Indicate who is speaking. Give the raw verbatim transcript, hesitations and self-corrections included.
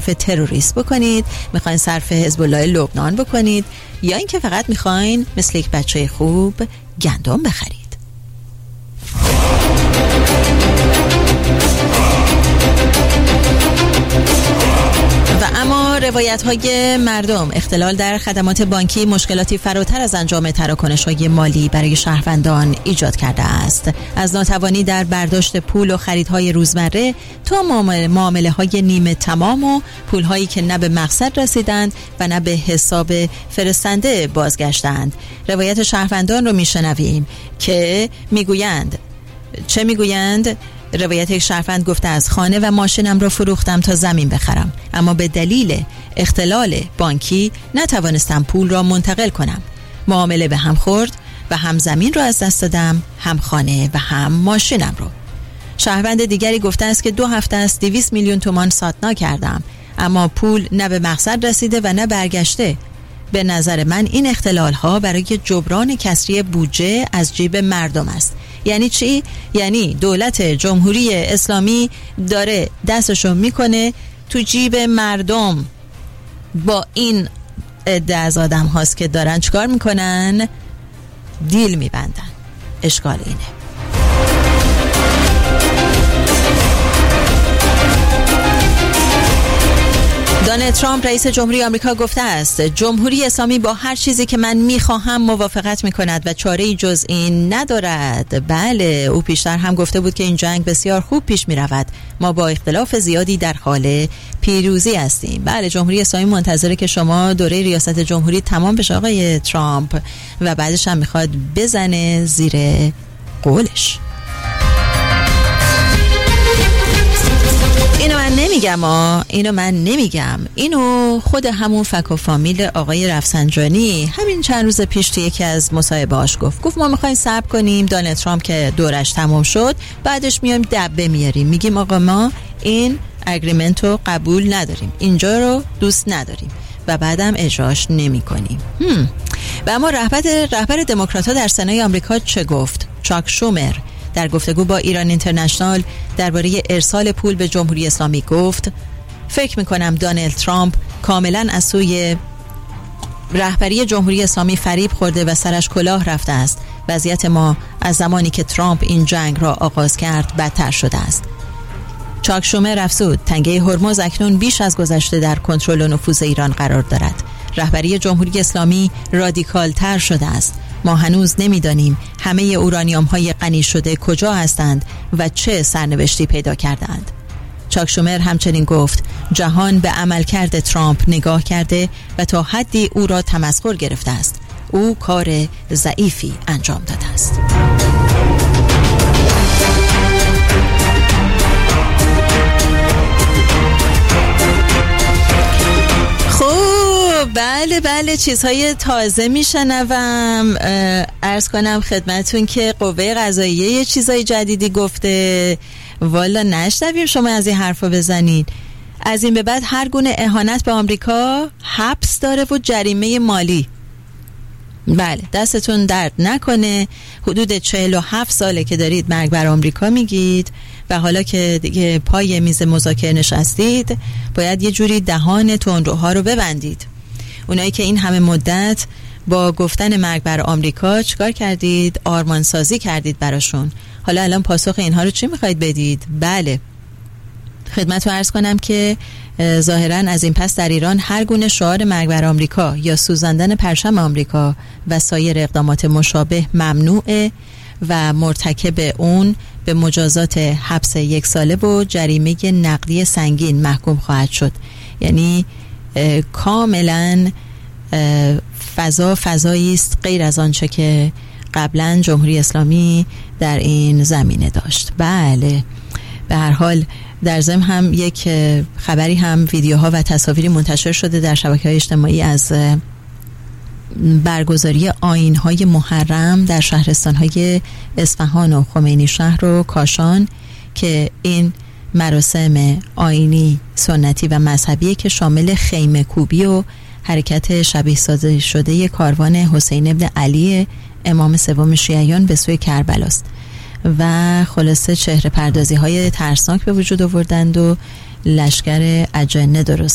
Speaker 1: صرف تروریست بکنید، میخواین صرف حزب الله لبنان بکنید، یا اینکه فقط میخواین مثل یک بچه خوب گندم بخرید. و اما روایت‌های مردم، اختلال در خدمات بانکی مشکلاتی فراتر از انجام تراکنش‌های مالی برای شهروندان ایجاد کرده است. از ناتوانی در برداشت پول و خریدهای روزمره تا معامله‌های نیمه تمام و پول‌هایی که نه به مقصد رسیدند و نه به حساب فرستنده بازگشتند. روایت شهروندان رو میشنویم که میگویند چه میگویند؟ روایت یک شهروند گفته از خانه و ماشینم را فروختم تا زمین بخرم، اما به دلیل اختلال بانکی نتوانستم پول را منتقل کنم. معامله به هم خورد و هم زمین را از دست دادم، هم خانه و هم ماشینم را. شهروند دیگری گفته است که دو هفته است دویست میلیون تومان ساتنا کردم، اما پول نه به مقصد رسیده و نه برگشته. به نظر من این اختلال ها برای جبران کسری بودجه از جیب مردم است. یعنی چی؟ یعنی دولت جمهوری اسلامی داره دستشو میکنه تو جیب مردم. با این عده از آدم هاست که دارن چکار میکنن؟ دیل میبندن. اشکال اینه. دونالد ترامپ رئیس جمهوری آمریکا گفته است جمهوری اسلامی با هر چیزی که من میخواهم موافقت میکند و چاره‌ای جز این ندارد. بله، او پیشتر هم گفته بود که این جنگ بسیار خوب پیش میرود، ما با اختلاف زیادی در حال پیروزی هستیم. بله، جمهوری اسلامی منتظره که شما دوره ریاست جمهوری تمام بشه آقای ترامپ و بعدش هم میخواد بزنه زیر قولش. اینو من نمیگم آ اینو من نمیگم اینو خود همون فک و فامیل آقای رفسنجانی همین چند روز پیش تو یکی از مصاحبه‌هاش گفت گفت ما میخوایم صبر کنیم دونالد ترامپ که دورش تمام شد، بعدش میایم دبه میاریم، میگیم آقا ما این اگریمنت رو قبول نداریم، اینجا رو دوست نداریم و بعدم اجراش نمی کنیم. هم. و اما رهبر رهبر دموکرات‌ها در سنای آمریکا چه گفت؟ چاک شومر در گفتگو با ایران اینترنشنال درباره ارسال پول به جمهوری اسلامی گفت فکر میکنم دونالد ترامپ کاملا از سوی رهبری جمهوری اسلامی فریب خورده و سرش کلاه رفته است. وضعیت ما از زمانی که ترامپ این جنگ را آغاز کرد بدتر شده است. چاک شومر افزود تنگه هرمز اکنون بیش از گذشته در کنترل و نفوذ ایران قرار دارد. رهبری جمهوری اسلامی رادیکال تر شده است. ما هنوز نمیدانیم همه اورانیوم های غنی شده کجا هستند و چه سرنوشتی پیدا کردند. چاک شومر همچنین گفت جهان به عملکرد ترامپ نگاه کرده و تا حدی او را تمسخر گرفته است. او کار ضعیفی انجام داده است. بله بله چیزهای تازه میشنوم. عرض کنم خدمتون که قوه قضاییه یه چیزهای جدیدی گفته. والا نشنویم شما از این حرفا بزنید. از این به بعد هر گونه اهانت به آمریکا حبس داره و جریمه مالی. بله دستتون درد نکنه. حدود چهل و هفت ساله که دارید مرگ بر آمریکا میگید و حالا که دیگه پای میز مذاکره نشستید باید یه جوری دهان تندروها رو ببندید. اونایی که این همه مدت با گفتن مرگ بر آمریکا چیکار کردید؟ آرمان سازی کردید براشون. حالا الان پاسخ اینها رو چی میخواید بدید؟ بله خدمت رو عرض کنم که ظاهراً از این پس در ایران هر گونه شعار مرگ بر آمریکا یا سوزاندن پرچم آمریکا و سایر اقدامات مشابه ممنوعه و مرتکب اون به مجازات حبس یک ساله و جریمه نقدی سنگین محکوم خواهد شد. یعنی کاملا فضا فضایی است غیر از آنچه که قبلا جمهوری اسلامی در این زمینه داشت. بله به هر حال در ضمن هم یک خبری هم ویدیوها و تصاویری منتشر شده در شبکه‌های اجتماعی از برگزاری آیین‌های محرم در شهرستان‌های اصفهان و خمینی شهر و کاشان که این مراسم آیینی سنتی و مذهبی که شامل خیمه کوبی و حرکت شبیه سازی شده کاروان حسین ابن علی امام سوم شیعیان به سوی کربلا است و خلاصه چهره پردازی های ترسناک به وجود آوردند و لشکر اجنه درست